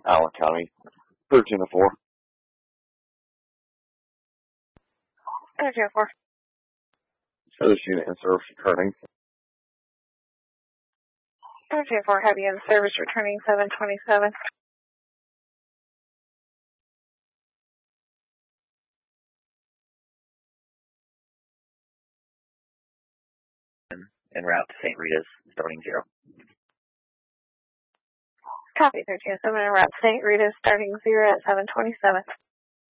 Allen County, 1304. 1304. So this unit in service returning. 1304, have you in service returning 727. En route to St. Rita's, starting 0. Copy 1307, en route to St. Rita's, starting 0 at 727.